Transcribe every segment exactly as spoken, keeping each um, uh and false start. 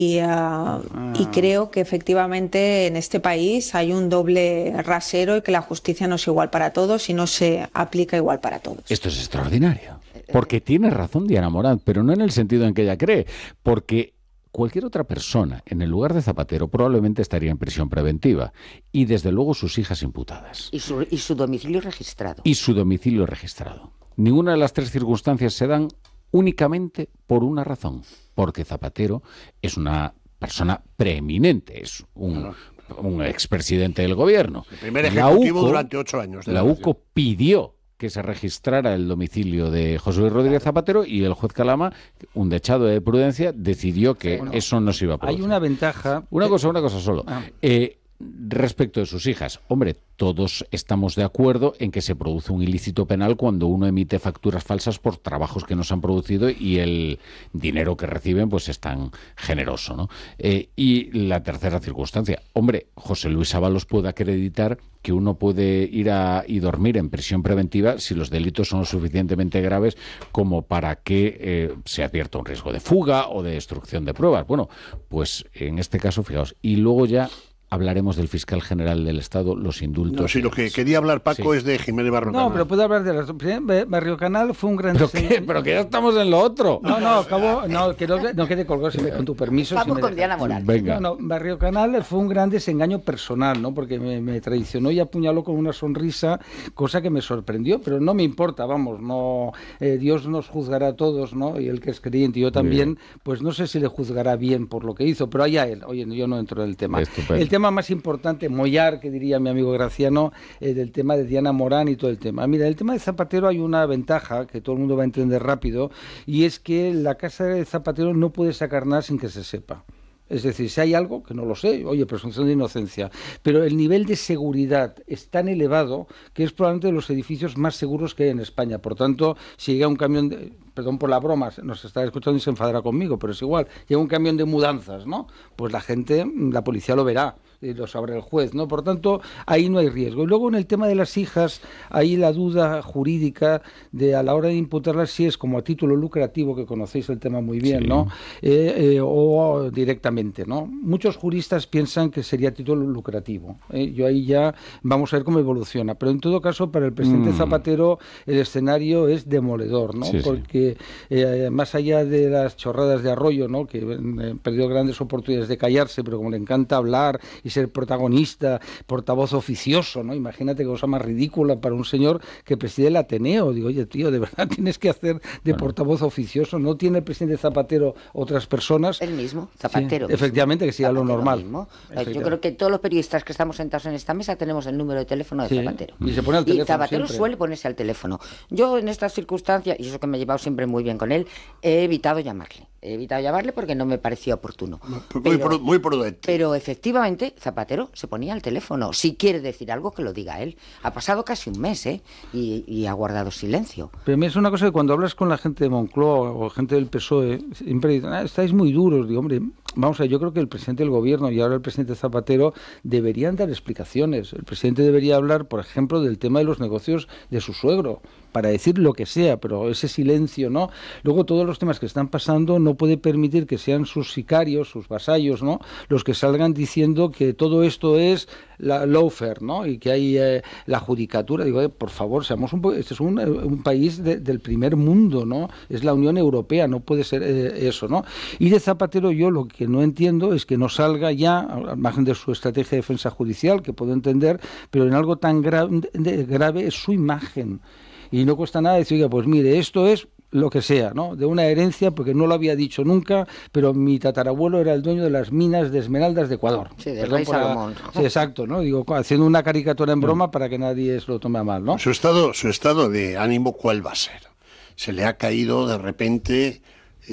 Y, uh, ah. y creo que efectivamente en este país hay un doble rasero y que la justicia no es igual para todos y no se aplica igual para todos. Esto es extraordinario, porque tiene razón Diana Morán, pero no en el sentido en que ella cree, porque cualquier otra persona en el lugar de Zapatero probablemente estaría en prisión preventiva y desde luego sus hijas imputadas. Y su, y su domicilio registrado. Y su domicilio registrado. Ninguna de las tres circunstancias se dan únicamente por una razón, porque Zapatero es una persona preeminente, es un, un expresidente del gobierno. El primer ejecutivo la UCO, durante ocho años. La UCO pidió que se registrara el domicilio de José Luis Rodríguez Zapatero y el juez Calama, un dechado de prudencia, decidió que bueno, eso no se iba a producir. Hay una ventaja... Una cosa, una cosa solo. Ah. Eh, respecto de sus hijas, hombre, todos estamos de acuerdo en que se produce un ilícito penal cuando uno emite facturas falsas por trabajos que no se han producido y el dinero que reciben pues es tan generoso, ¿no? Eh, y la tercera circunstancia, hombre, José Luis Ábalos puede acreditar que uno puede ir a y dormir en prisión preventiva si los delitos son lo suficientemente graves como para que eh, se advierta un riesgo de fuga o de destrucción de pruebas. Bueno, pues en este caso, fijaos, y luego ya hablaremos del fiscal general del Estado, los indultos. No, sí, lo que quería hablar, Paco, sí. es de Jiménez Barrio Canal. No, pero puedo hablar de las... Barrio Canal fue un gran... ¿Pero qué? Pero que ya estamos en lo otro. No, no, acabo... No, que no, no quede colgado, si me, con tu permiso. Vamos si con me Diana Morán. Venga. No, no, Barrio Canal fue un gran desengaño personal, ¿no? Porque me, me traicionó y apuñaló con una sonrisa, cosa que me sorprendió, pero no me importa, vamos, no... Eh, Dios nos juzgará a todos, ¿no? Y el que es creyente, yo también, pues no sé si le juzgará bien por lo que hizo, pero allá él. Oye, yo no entro en el tema. Estupendo. El tema más importante, mollar, que diría mi amigo Graciano, eh, del tema de Diana Morán y todo el tema. Mira, el tema de Zapatero hay una ventaja que todo el mundo va a entender rápido, y es que la casa de Zapatero no puede sacar nada sin que se sepa. Es decir, si hay algo, que no lo sé, oye, presunción de inocencia, pero el nivel de seguridad es tan elevado que es probablemente de los edificios más seguros que hay en España. Por tanto, si llega un camión de... Perdón por la broma, nos está escuchando y se enfadará conmigo, pero es igual. Llega un camión de mudanzas, ¿no? Pues la gente, la policía lo verá, y lo sabrá el juez, ¿no? Por tanto, ahí no hay riesgo. Y luego en el tema de las hijas, ahí la duda jurídica de a la hora de imputarlas si es como a título lucrativo, que conocéis el tema muy bien, sí. ¿no? Eh, eh, o directamente, ¿no? Muchos juristas piensan que sería a título lucrativo. ¿eh? Yo ahí ya vamos a ver cómo evoluciona. Pero en todo caso, para el presidente mm. Zapatero, el escenario es demoledor, ¿no? Sí, Porque Eh, más allá de las chorradas de Arroyo, ¿no? Que eh, perdió grandes oportunidades de callarse, pero como le encanta hablar y ser protagonista, portavoz oficioso, ¿no? Imagínate qué cosa más ridícula para un señor que preside el Ateneo. Digo, oye, tío, de verdad tienes que hacer de bueno. portavoz oficioso. ¿No tiene el presidente Zapatero otras personas? El mismo, Zapatero. Sí, efectivamente, que sea lo normal. Mismo. Yo creo que todos los periodistas que estamos sentados en esta mesa tenemos el número de teléfono de sí. Zapatero. Y se pone al teléfono Y Zapatero siempre. suele ponerse al teléfono. Yo en estas circunstancias, y eso que me he llevado siempre muy bien con él, he evitado llamarle. He evitado llamarle porque no me parecía oportuno. Muy, pero, muy prudente. Pero efectivamente, Zapatero se ponía al teléfono. Si quiere decir algo, que lo diga él. Ha pasado casi un mes, ¿eh? Y, y ha guardado silencio. Pero a mí es una cosa que cuando hablas con la gente de Moncloa o gente del P S O E, siempre dicen, ah, estáis muy duros. Digo, hombre, vamos a ver, yo creo que el presidente del gobierno y ahora el presidente Zapatero deberían dar explicaciones. El presidente debería hablar, por ejemplo, del tema de los negocios de su suegro, para decir lo que sea, pero ese silencio, ¿no? Luego todos los temas que están pasando no puede permitir que sean sus sicarios, sus vasallos, ¿no? Los que salgan diciendo que todo esto es la lawfare, ¿no? Y que hay eh, la judicatura. Digo, eh, por favor, seamos un este es un, un país de, del primer mundo, ¿no? Es la Unión Europea, no puede ser eh, eso, ¿no? Y de Zapatero yo lo que no entiendo es que no salga ya, al margen de su estrategia de defensa judicial, que puedo entender, pero en algo tan gra de, grave es su imagen. Y no cuesta nada decir, pues mire, esto es lo que sea, ¿no? De una herencia, porque no lo había dicho nunca, pero mi tatarabuelo era el dueño de las minas de esmeraldas de Ecuador. Sí, del rey Salomón. Sí, exacto, ¿no? Digo, haciendo una caricatura en broma para que nadie se lo tome a mal, ¿no? Su estado, su estado de ánimo, ¿cuál va a ser? Se le ha caído de repente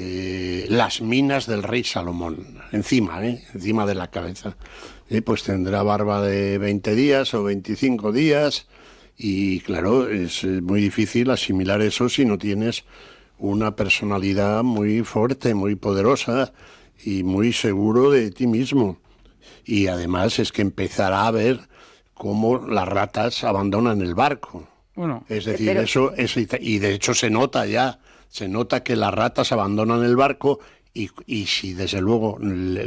eh, las minas del rey Salomón, encima, ¿eh? Encima de la cabeza. Eh, pues tendrá barba de veinte días o veinticinco días. Y claro, es muy difícil asimilar eso si no tienes una personalidad muy fuerte, muy poderosa y muy seguro de ti mismo. Y además es que empezará a ver cómo las ratas abandonan el barco. Bueno, es decir, pero... eso es, y de hecho se nota ya, se nota que las ratas abandonan el barco y, y si desde luego